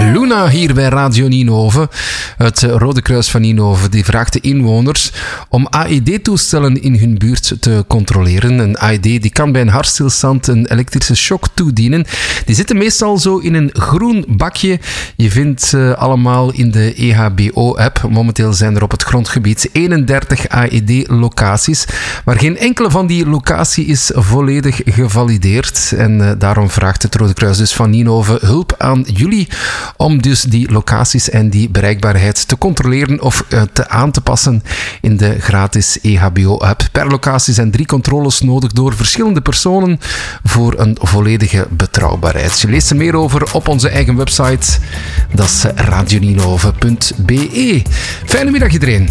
Luna hier bij Radio Ninove. Het Rode Kruis van Ninove die vraagt de inwoners om AED-toestellen in hun buurt te controleren. Een AED die kan bij een hartstilstand een elektrische shock toedienen. Die zitten meestal zo in een groen bakje. Je vindt allemaal in de EHBO-app. Momenteel zijn er op het grondgebied 31 AED-locaties. Maar geen enkele van die locatie is volledig gevalideerd. En daarom vraagt het Rode Kruis dus van Ninove hulp aan jullie om dus die locaties en die bereikbaarheid te controleren of aan te passen in de gratis EHBO-app. Per locatie zijn 3 controles nodig door verschillende personen voor een volledige betrouwbaarheid. Je leest er meer over op onze eigen website. Dat is radioninove.be. Fijne middag iedereen.